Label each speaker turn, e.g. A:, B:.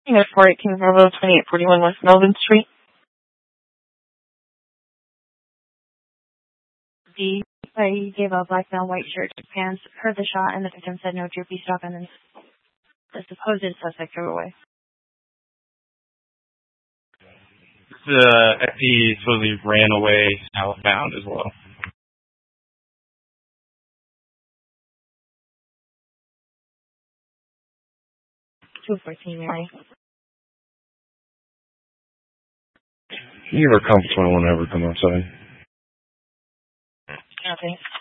A: At 418 Bravo, 2841 West Melvin Street.
B: The party gave a black male, white shirt, pants, heard the shot, and the victim said no droopy stop, and then the supposed suspect drove away.
C: The FP supposedly ran away southbound as well.
B: 214, Mary.
D: You are comfortable whenever come outside.
B: Okay.